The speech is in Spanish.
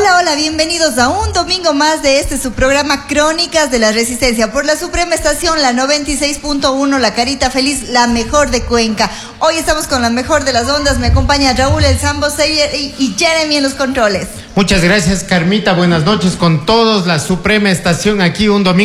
Hola, hola, bienvenidos a un domingo más de su programa Crónicas de la Resistencia por la Suprema Estación, la 96.1, La Carita Feliz, la mejor de Cuenca. Hoy estamos con la mejor de las ondas, me acompaña Raúl el Sambo Seyer y Jeremy en los controles. Muchas gracias, Carmita, buenas noches con todos, la Suprema Estación aquí un domingo